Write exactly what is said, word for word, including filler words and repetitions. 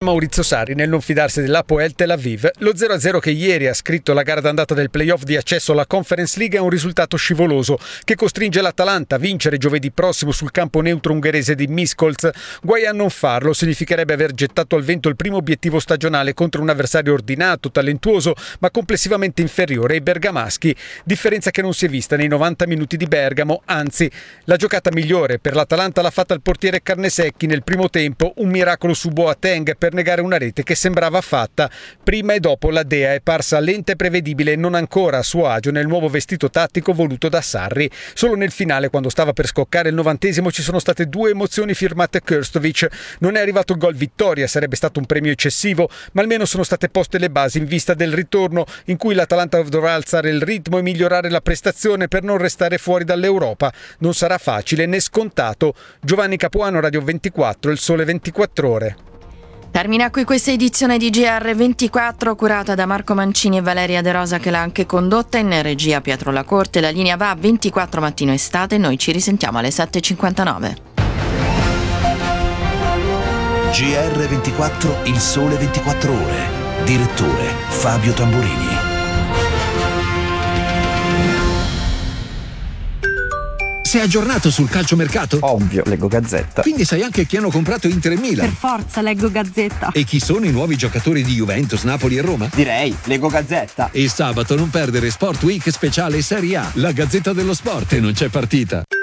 Maurizio Sarri nel non fidarsi dell'Hapoel Tel Aviv. Lo zero a zero che ieri ha scritto la gara d'andata del playoff di accesso alla Conference League è un risultato scivoloso che costringe l'Atalanta a vincere giovedì prossimo sul campo neutro ungherese di Miskolc. Guai a non farlo, significherebbe aver gettato al vento il primo obiettivo stagionale contro un avversario ordinato, talentuoso ma complessivamente inferiore ai bergamaschi, differenza che non si è vista nei novanta minuti di Bergamo, anzi la giocata migliore per l'Atalanta l'ha fatta il portiere Carnesecchi nel primo tempo, un miracolo su Boateng per negare una rete che sembrava fatta. Prima e dopo la Dea è parsa lenta e prevedibile e non ancora a suo agio nel nuovo vestito tattico voluto da Sarri. Solo nel finale, quando stava per scoccare il novantesimo, ci sono state due emozioni firmate Krstovic. Non è arrivato il gol vittoria, sarebbe stato un premio eccessivo, ma almeno sono state poste le basi in vista del ritorno in cui l'Atalanta dovrà alzare il ritmo e migliorare la prestazione per non restare fuori dall'Europa. Non sarà facile né scontato. Giovanni Capuano, Radio ventiquattro, Il Sole ventiquattro Ore. Termina qui questa edizione di G R ventiquattro curata da Marco Mancini e Valeria De Rosa, che l'ha anche condotta. In regia Pietro Lacorte. La linea va a ventiquattro Mattino Estate. Noi ci risentiamo alle sette e cinquantanove. G R ventiquattro, Il Sole ventiquattro Ore. Direttore Fabio Tamburini. Sei aggiornato sul calciomercato? Ovvio, leggo Gazzetta. Quindi sai anche chi hanno comprato Inter e Milan? Per forza, leggo Gazzetta. E chi sono i nuovi giocatori di Juventus, Napoli e Roma? Direi, leggo Gazzetta. E sabato non perdere Sport Week speciale Serie A, la Gazzetta dello Sport, e non c'è partita.